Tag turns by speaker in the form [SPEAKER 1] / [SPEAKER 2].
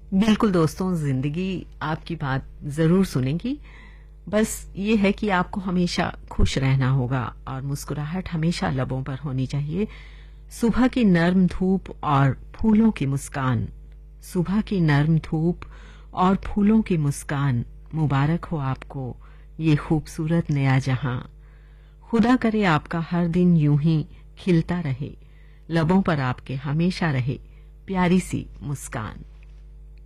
[SPEAKER 1] बिल्कुल दोस्तों, जिंदगी आपकी बात जरूर सुनेगी। बस ये है कि आपको हमेशा खुश रहना होगा और मुस्कुराहट हमेशा लबों पर होनी चाहिए। सुबह की नर्म धूप और फूलों की मुस्कान, सुबह की नर्म धूप और फूलों की मुस्कान, मुबारक हो आपको ये खूबसूरत नया जहां। खुदा करे आपका हर दिन यूं ही खिलता रहे, लबों पर आपके हमेशा रहे प्यारी सी मुस्कान।